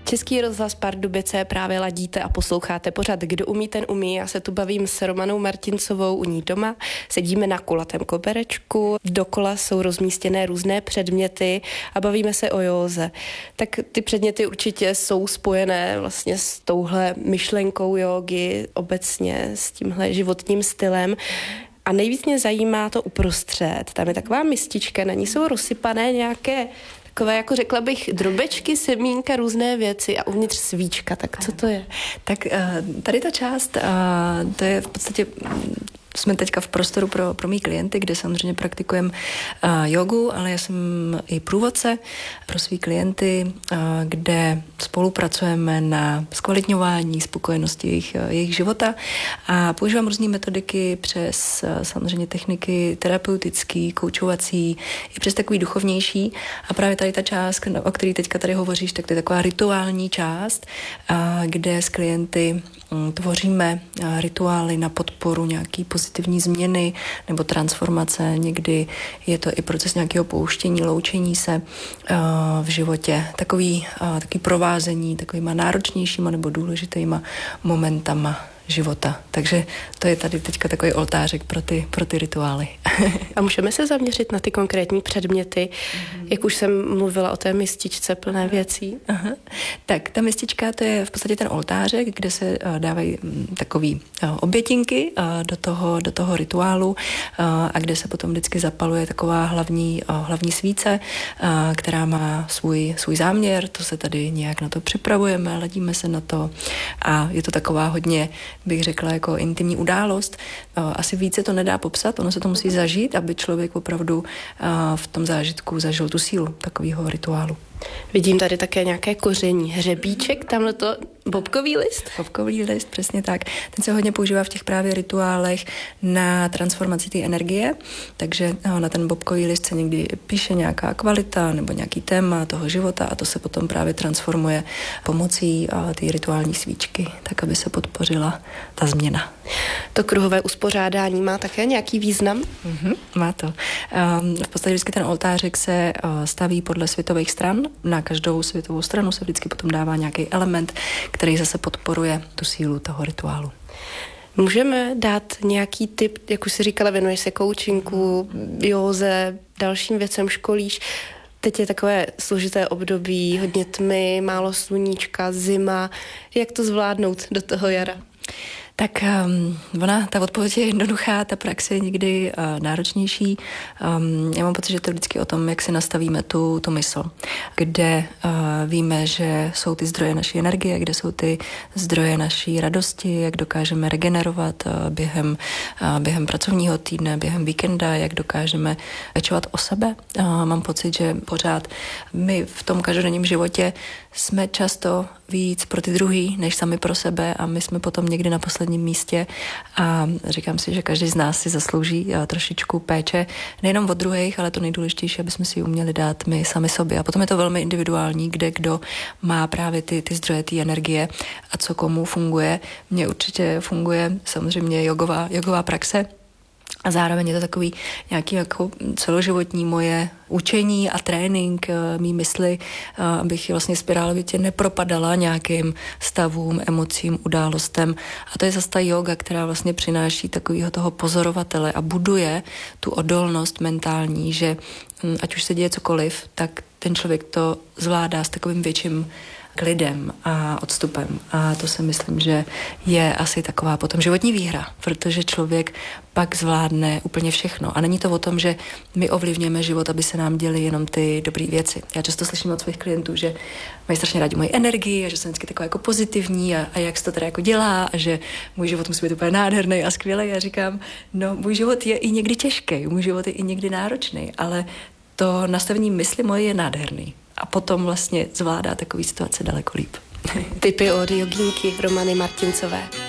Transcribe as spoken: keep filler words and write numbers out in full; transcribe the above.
Český rozhlas Pardubice právě ladíte a posloucháte pořad Kdo umí, ten umí. Já se tu bavím s Romanou Martincovou u ní doma. Sedíme na kulatém koberečku, dokola jsou rozmístěné různé předměty a bavíme se o józe. Tak ty předměty určitě jsou spojené vlastně s touhle myšlenkou jógy, obecně s tímhle životním stylem. A nejvíc mě zajímá to uprostřed. Tam je taková mistička, na ní jsou rozsypané nějaké takové, jako řekla bych, drobečky, semínka, různé věci a uvnitř svíčka. Tak co to je? Tak tady ta část, to je v podstatě... Jsme teďka v prostoru pro, pro mý klienty, kde samozřejmě praktikujeme uh, jogu, ale já jsem i průvodce pro svý klienty, uh, kde spolupracujeme na zkvalitňování spokojenosti jejich, uh, jejich života a používám různé metodiky přes uh, samozřejmě techniky terapeutický, koučovací, i přes takový duchovnější. A právě tady ta část, o které teďka tady hovoříš, tak to je taková rituální část, uh, kde s klienty um, tvoříme uh, rituály na podporu nějaký pozitivní změny nebo transformace. Někdy je to i proces nějakého pouštění, loučení se uh, v životě. Takový, uh, takový provázení takovýma náročnějšíma nebo důležitýma momentama života. Takže to je tady teďka takový oltářek pro ty, pro ty rituály. A můžeme se zaměřit na ty konkrétní předměty, mm-hmm. jak už jsem mluvila o té mističce plné věcí. Aha. Tak ta mistička, to je v podstatě ten oltářek, kde se uh, dávají um, takový uh, obětinky uh, do toho, do toho rituálu uh, a kde se potom vždycky zapaluje taková hlavní, uh, hlavní svíce, uh, která má svůj, svůj záměr, to se tady nějak na to připravujeme, ladíme se na to a je to taková hodně, bych řekla, jako intimní událost. Asi více to nedá popsat, ono se to musí zažít, aby člověk opravdu v tom zážitku zažil tu sílu takového rituálu. Vidím tady také nějaké koření. Hřebíček, tamhle to bobkový list? Bobkový list, přesně tak. Ten se hodně používá v těch právě rituálech na transformaci té energie, takže na ten bobkový list se někdy píše nějaká kvalita nebo nějaký téma toho života a to se potom právě transformuje pomocí té rituální svíčky, tak aby se podpořila ta změna. To kruhové uspořádání má také nějaký význam? Mm-hmm, má to. Um, v podstatě vždycky ten oltářek se uh, staví podle světových stran. Na každou světovou stranu se vždycky potom dává nějaký element, který zase podporuje tu sílu toho rituálu. Můžeme dát nějaký tip, jak už jsi říkala, věnuješ se coachingu, józe, dalším věcem školíš. Teď je takové složité období, hodně tmy, málo sluníčka, zima. Jak to zvládnout do toho jara? Tak um, ona, ta odpověď je jednoduchá, ta praxe je někdy uh, náročnější. Um, já mám pocit, že to je vždycky o tom, jak si nastavíme tu, tu mysl, kde uh, víme, že jsou ty zdroje naší energie, kde jsou ty zdroje naší radosti, jak dokážeme regenerovat uh, během, uh, během pracovního týdne, během víkenda, jak dokážeme pečovat o sebe. Uh, mám pocit, že pořád my v tom každodenním životě jsme často víc pro ty druhý, než sami pro sebe a my jsme potom někdy na posledním místě a říkám si, že každý z nás si zaslouží trošičku péče, nejenom od druhých, ale to nejdůležitější, aby jsme si ji uměli dát my sami sobě. A potom je to velmi individuální, kde kdo má právě ty, ty zdroje té energie a co komu funguje. Mně určitě funguje samozřejmě jogová, jogová praxe, a zároveň je to takový nějaký jako celoživotní moje učení a trénink mý mysli, abych vlastně spirálovitě nepropadala nějakým stavům, emocím, událostem. A to je zase ta yoga, která vlastně přináší takového toho pozorovatele a buduje tu odolnost mentální, že ať už se děje cokoliv, tak ten člověk to zvládá s takovým větším klidem a odstupem. A to si myslím, že je asi taková potom životní výhra, protože člověk pak zvládne úplně všechno. A není to o tom, že my ovlivňujeme život, aby se nám děly jenom ty dobré věci. Já často slyším od svých klientů, že mají strašně rádi moji energii a že jsem vždycky taková jako pozitivní a, a jak se to teda jako dělá a že můj život musí být úplně nádherný a skvělý. Já říkám, no můj život je i někdy těžký, můj život je i někdy náročný, ale to nastavení mysli moje je nádherný. A potom vlastně zvládá takový situace daleko líp. Tipy od jogínky Romany Martincové.